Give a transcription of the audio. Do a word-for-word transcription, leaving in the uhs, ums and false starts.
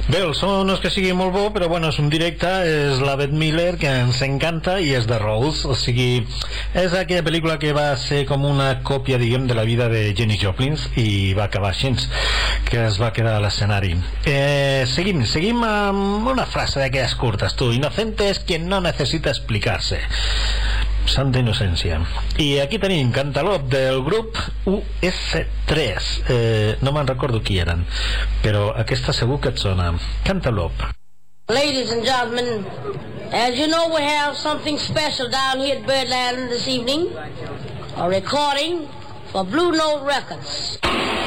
Bé, el so no és que sigui molt bo, però bueno, és un directe, és la Bette Midler, que ens encanta, i és de Rose, o sigui, és aquella pel·lícula que va ser com una còpia, diguem, de la vida de Jenny Joplin, i va acabar així, que es va quedar a l'escenari. Eh, seguim, seguim amb una frase d'aquelles curtes, tu, inocente es quien no necesita explicarse. Santa innocència. I aquí tenim Cantalop del grup U S tres. Eh, no me'n recordo qui eren, però aquesta segur que et sona. Cantalop. Ladies and gentlemen, as you know, we have something special down here at Birdland this evening. A recording for Blue Note Records.